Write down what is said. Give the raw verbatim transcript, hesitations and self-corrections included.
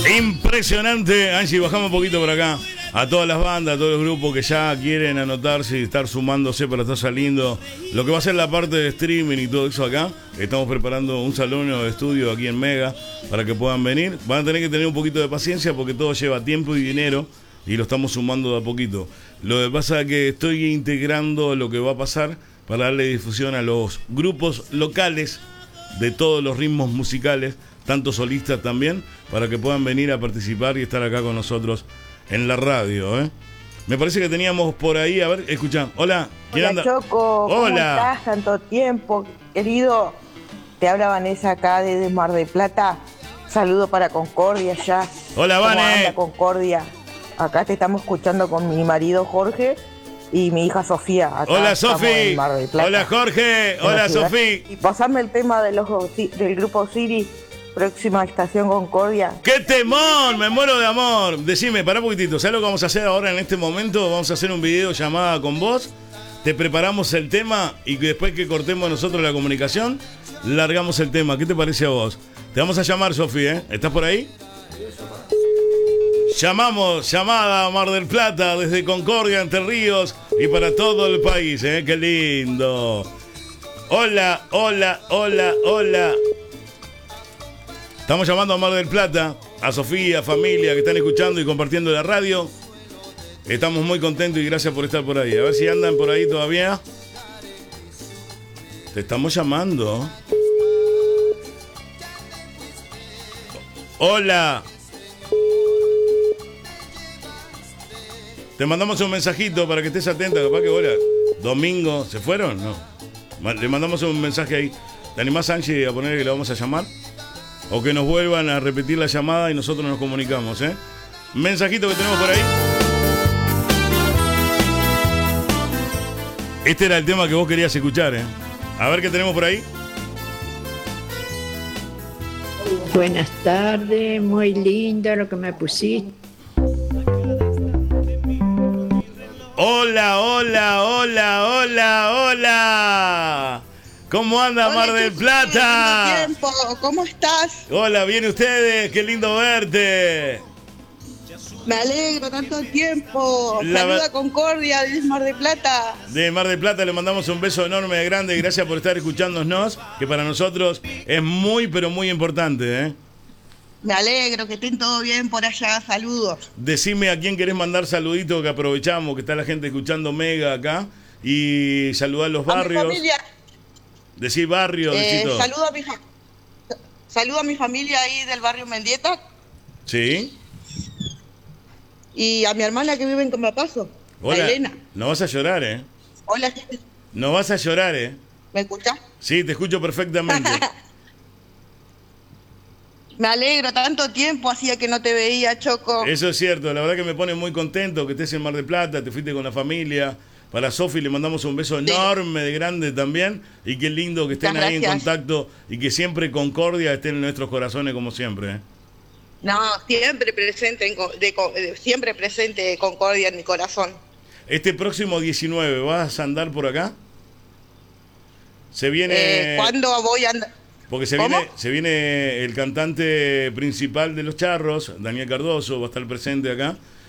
Impresionante, Angie, bajamos un poquito por acá. A todas las bandas, a todos los grupos que ya quieren anotarse y estar sumándose para estar saliendo. Lo que va a ser la parte de streaming y todo eso acá. Estamos preparando un salón de estudio aquí en Mega para que puedan venir. Van a tener que tener un poquito de paciencia porque todo lleva tiempo y dinero y lo estamos sumando de a poquito. Lo que pasa es que estoy integrando lo que va a pasar para darle difusión a los grupos locales de todos los ritmos musicales, tanto solistas también, para que puedan venir a participar y estar acá con nosotros en la radio, ¿eh? Me parece que teníamos por ahí, a ver, escucha, hola, ¿quién Hola, anda? Choco, ¿cómo Hola. estás? Tanto tiempo, querido. Te habla Vanessa acá desde Mar del Plata. Saludo para Concordia ya. Hola, ¿Cómo Vane. anda Concordia? Acá te estamos escuchando con mi marido Jorge y mi hija Sofía. Acá Hola, estamos Sofi. en Mar del Plata, Hola, Jorge. en la Hola, ciudad. Sofi. Y pasarme el tema de los, del grupo Siri, próxima estación Concordia. ¡Qué temón! Me muero de amor. Decime, pará un poquitito. ¿Sabes lo que vamos a hacer ahora en este momento? Vamos a hacer un video llamada con vos. Te preparamos el tema y después que cortemos nosotros la comunicación, largamos el tema. ¿Qué te parece a vos? Te vamos a llamar, Sofía, ¿eh? ¿Estás por ahí? Llamamos, llamada a Mar del Plata desde Concordia, Entre Ríos y para todo el país, ¿eh? ¡Qué lindo! Hola, hola, hola, hola. Estamos llamando a Mar del Plata, a Sofía, familia que están escuchando y compartiendo la radio. Estamos muy contentos y gracias por estar por ahí. A ver si andan por ahí todavía. Te estamos llamando. Hola. Te mandamos un mensajito para que estés atenta. Capaz que hola. Domingo, ¿se fueron? No. Le mandamos un mensaje ahí. ¿Te animás, Angie, a poner que le vamos a llamar? O que nos vuelvan a repetir la llamada y nosotros nos comunicamos, ¿eh? Mensajito que tenemos por ahí. Este era el tema que vos querías escuchar, ¿eh? A ver qué tenemos por ahí. Buenas tardes, muy lindo lo que me pusiste. Hola, hola, hola, hola, hola. ¿Cómo anda Hola, Mar del Chuchi, Plata? tanto tiempo. ¿Cómo estás? Hola, bien ustedes, qué lindo verte. Me alegro, tanto tiempo. La Saluda ver- a Concordia, de Mar de Plata. De Mar del Plata le mandamos un beso enorme, grande, gracias por estar escuchándonos, que para nosotros es muy, pero muy importante, ¿eh? Me alegro, que estén todo bien por allá. Saludos. Decime a quién querés mandar saluditos, que aprovechamos, que está la gente escuchando Mega acá, y saludar los A mi barrios. familia. Decí barrio, decí Eh, todo. saludo, a mi fa- saludo a mi familia ahí del barrio Mendieta ¿Sí? y a mi hermana que vive en Comapaso, la Hola. Elena. No vas a llorar, ¿eh? Hola, No vas a llorar, ¿eh? ¿me escuchás? Sí, te escucho perfectamente. Me alegro, tanto tiempo hacía que no te veía, Choco. Eso es cierto, la verdad que me pone muy contento que estés en Mar del Plata, te fuiste con la familia. Para Sofi le mandamos un beso Sí. enorme, de grande también. Y qué lindo que estén Muchas ahí en gracias. contacto y que siempre Concordia esté en nuestros corazones como siempre, ¿eh? No, siempre presente, en co- de co- de- siempre presente Concordia en mi corazón. Este próximo diecinueve, ¿vas a andar por acá? Se viene... Eh, ¿Cuándo voy a andar? Porque se ¿Cómo? viene, se viene el cantante principal de Los Charros, Daniel Cardoso, va a estar presente acá.